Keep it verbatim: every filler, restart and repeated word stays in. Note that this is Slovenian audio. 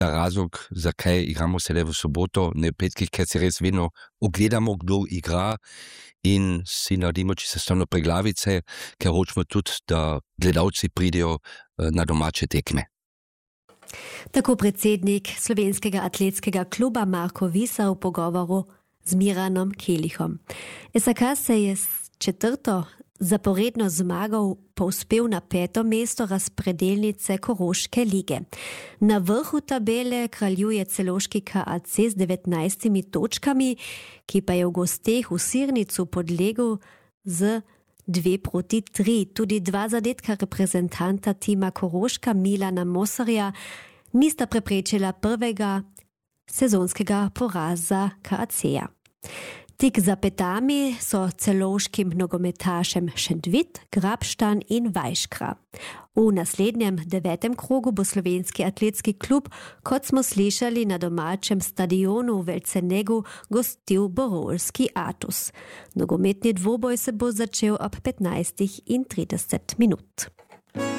razlog, zakaj igramo sedaj v soboto, ne petkih, ker se res vedno ogledamo, kdo igra in si naredimo čisto stavno preglavice, ker hočemo tudi, da gledalci pridejo na domače tekme. Tako predsednik slovenskega atletskega kluba Marko Visa v pogovoru z Miranom Kelihom. S A K se je s četrto zaporedno zmagal povzpel na peto mesto razpredelnice Koroške lige. Na vrhu tabele kraljuje celovški K A C z devetnajstimi točkami, ki pa je v gosteh v Sirnicu podlegel z dve proti tri. Tudi dva zadetka reprezentanta tima Koroška Milana Mosarja nista preprečila prvega sezonskega poraza K A C-ja. Tik za petami so celovškim nogometašem Šentvid, Grabštan in Vajškra. V naslednjem devetem krogu bo slovenski atletski klub, kot smo slišali, na domačem stadionu v Velcenegu gostil Borolski Atos. Nogometni dvoboj se bo začel ob petnajstih in trideset minut.